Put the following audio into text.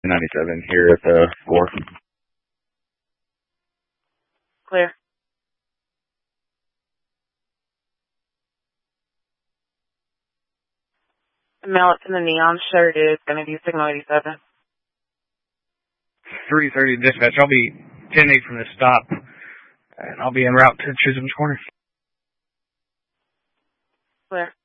97 here at the 4. Clear. The mail it's in the neon shirt is going to be signal 87. 3:30 dispatch. I'll be 10-8 from this stop, and I'll be en route to Chisholm's Corner. Clear.